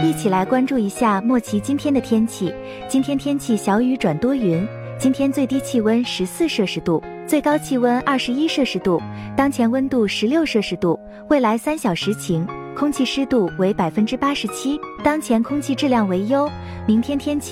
一起来关注一下莫奇今天的天气。今天天气小雨转多云，今天最低气温14摄氏度，最高气温21摄氏度，当前温度16摄氏度，未来3小时晴，空气湿度为87%，当前空气质量为优，明天天气